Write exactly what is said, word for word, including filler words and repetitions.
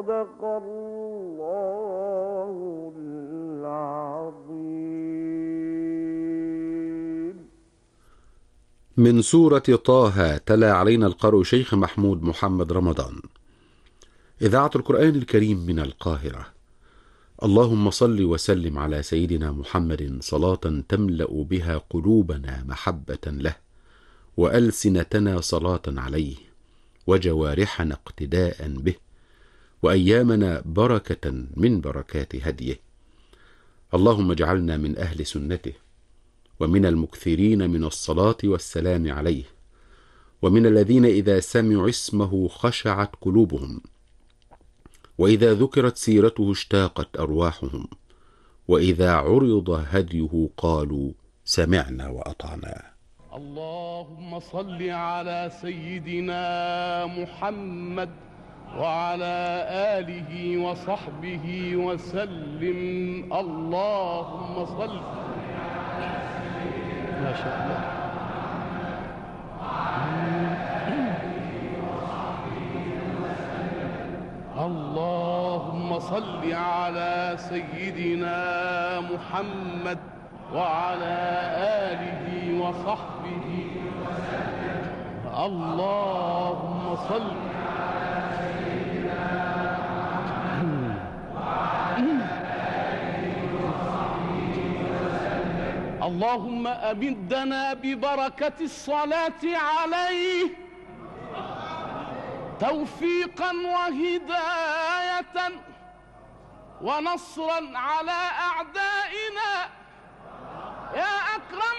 صدق الله العظيم. من سورة طه تلا علينا القارئ شيخ محمود محمد رمضان. إذاعة القرآن الكريم من القاهرة. اللهم صل وسلم على سيدنا محمد صلاة تملأ بها قلوبنا محبة له، وألسنتنا صلاة عليه، وجوارحنا اقتداء به، وأيامنا بركة من بركات هديه. اللهم اجعلنا من أهل سنته، ومن المكثرين من الصلاة والسلام عليه، ومن الذين إذا سمعوا اسمه خشعت قلوبهم، وإذا ذكرت سيرته اشتاقت أرواحهم، وإذا عرض هديه قالوا سمعنا وأطعنا. اللهم صل على سيدنا محمد وعلى آله وصحبه وسلم. اللهم صل. ما شاء الله. اللهم صل على سيدنا محمد وعلى آله وصحبه وسلم. اللهم صل على سيدنا محمد وعلى آله وصحبه وسلم. اللهم أمدنا ببركة الصلاة عليه توفيقا وهداية ونصرا على أعدائنا يا أكرم